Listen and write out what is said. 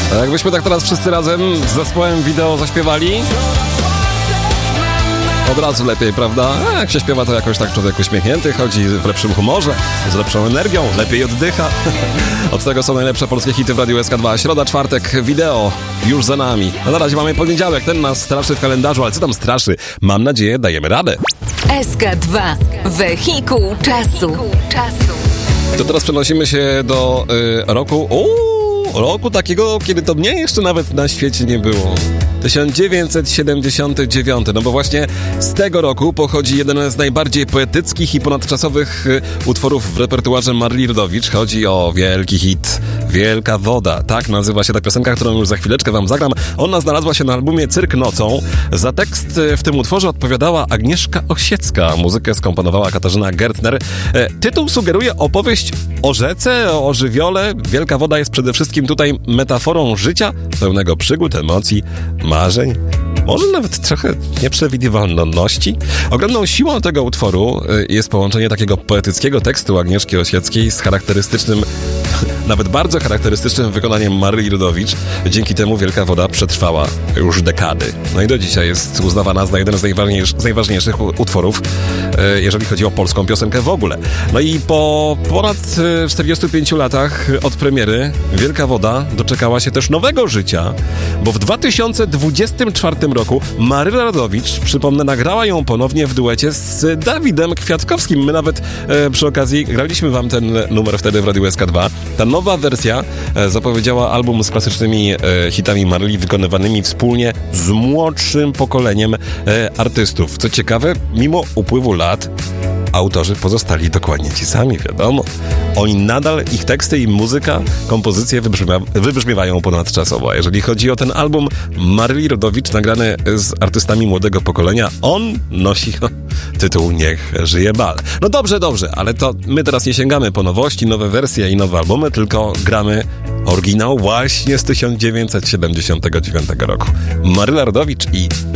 A jakbyśmy tak teraz wszyscy razem z zespołem wideo zaśpiewali, od razu lepiej, prawda? A jak się śpiewa, to jakoś tak człowiek uśmiechnięty, chodzi w lepszym humorze, z lepszą energią, lepiej oddycha. Od tego są najlepsze polskie hity w Radiu SK2. Środa, czwartek, wideo już za nami. A na razie mamy poniedziałek, ten nas straszy w kalendarzu, ale co tam straszy? Mam nadzieję, dajemy radę. SK2. Wehikuł czasu. To teraz przenosimy się do roku takiego, kiedy to mnie jeszcze nawet na świecie nie było. 1979, no bo właśnie z tego roku pochodzi jeden z najbardziej poetyckich i ponadczasowych utworów w repertuarze Maryli Rodowicz. Chodzi o wielki hit, Wielka Woda. Tak nazywa się ta piosenka, którą już za chwileczkę wam zagram. Ona znalazła się na albumie Cyrk nocą. Za tekst w tym utworze odpowiadała Agnieszka Osiecka. Muzykę skomponowała Katarzyna Gertner. Tytuł sugeruje opowieść o rzece, o żywiole. Wielka Woda jest przede wszystkim tutaj metaforą życia, pełnego przygód, emocji, marzeń, może nawet trochę nieprzewidywalności. Ogromną siłą tego utworu jest połączenie takiego poetyckiego tekstu Agnieszki Osieckiej z charakterystycznym, nawet bardzo charakterystycznym wykonaniem Maryli Rodowicz. Dzięki temu Wielka Woda przetrwała już dekady. No i do dzisiaj jest uznawana za jeden z najważniejszych utworów, jeżeli chodzi o polską piosenkę w ogóle. No i po ponad 45 latach od premiery Wielka Woda doczekała się też nowego życia, bo w 2024 roku Maryla Rodowicz, przypomnę, nagrała ją ponownie w duecie z Dawidem Kwiatkowskim. My nawet przy okazji graliśmy wam ten numer wtedy w Radiu SK2. Ta nowa wersja zapowiedziała album z klasycznymi hitami Maryli wykonywanymi wspólnie z młodszym pokoleniem artystów. Co ciekawe, mimo upływu lat autorzy pozostali dokładnie ci sami, wiadomo. Oni nadal, ich teksty i muzyka, kompozycje wybrzmiewają ponadczasowo. A jeżeli chodzi o ten album Maryli Rodowicz nagrany z artystami młodego pokolenia, on nosi tytuł Niech żyje bal. No dobrze, ale to my teraz nie sięgamy po nowości, nowe wersje i nowe albumy, tylko gramy oryginał właśnie z 1979 roku. Maryla Rodowicz i